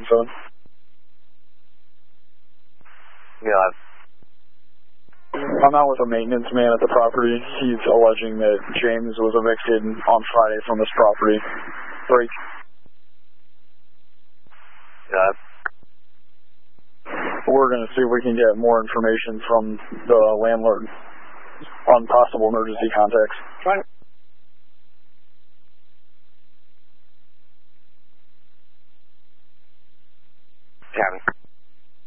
7. Yeah. I'm out with a maintenance man at the property. He's alleging that James was evicted on Friday from his property. Break. Yeah. We're going to see if we can get more information from the landlord on possible emergency contacts.